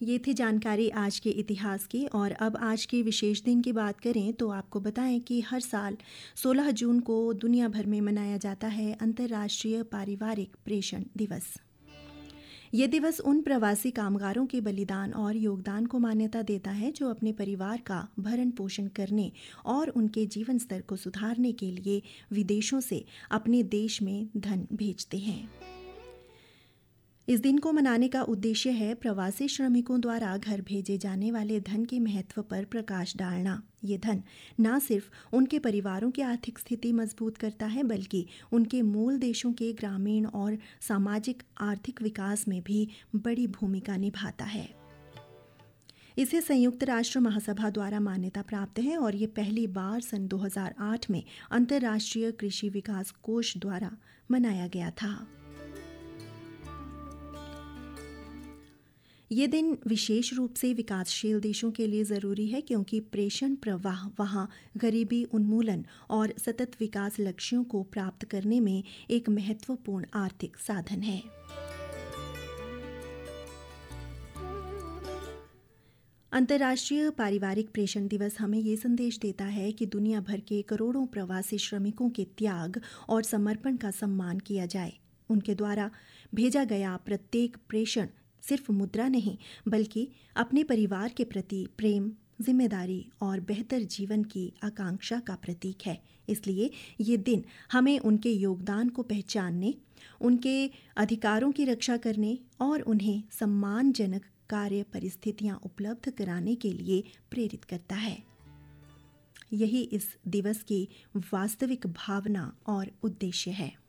ये थी जानकारी आज के इतिहास की। और अब आज के विशेष दिन की बात करें तो आपको बताएं कि हर साल 16 जून को दुनिया भर में मनाया जाता है अंतर्राष्ट्रीय पारिवारिक प्रेषण दिवस। ये दिवस उन प्रवासी कामगारों के बलिदान और योगदान को मान्यता देता है जो अपने परिवार का भरण पोषण करने और उनके जीवन स्तर को सुधारने के लिए विदेशों से अपने देश में धन भेजते हैं। इस दिन को मनाने का उद्देश्य है प्रवासी श्रमिकों द्वारा घर भेजे जाने वाले धन के महत्व पर प्रकाश डालना। ये धन न सिर्फ उनके परिवारों की आर्थिक स्थिति मजबूत करता है बल्कि उनके मूल देशों के ग्रामीण और सामाजिक आर्थिक विकास में भी बड़ी भूमिका निभाता है। इसे संयुक्त राष्ट्र महासभा द्वारा मान्यता प्राप्त है और ये पहली बार सन 2008 में अंतर्राष्ट्रीय कृषि विकास कोष द्वारा मनाया गया था। ये दिन विशेष रूप से विकासशील देशों के लिए ज़रूरी है क्योंकि प्रेषण प्रवाह वहाँ गरीबी उन्मूलन और सतत विकास लक्ष्यों को प्राप्त करने में एक महत्वपूर्ण आर्थिक साधन है। अंतर्राष्ट्रीय पारिवारिक प्रेषण दिवस हमें ये संदेश देता है कि दुनिया भर के करोड़ों प्रवासी श्रमिकों के त्याग और समर्पण का सम्मान किया जाए। उनके द्वारा भेजा गया प्रत्येक प्रेषण सिर्फ मुद्रा नहीं बल्कि अपने परिवार के प्रति प्रेम, जिम्मेदारी और बेहतर जीवन की आकांक्षा का प्रतीक है। इसलिए ये दिन हमें उनके योगदान को पहचानने, उनके अधिकारों की रक्षा करने और उन्हें सम्मानजनक कार्य परिस्थितियां उपलब्ध कराने के लिए प्रेरित करता है। यही इस दिवस की वास्तविक भावना और उद्देश्य है।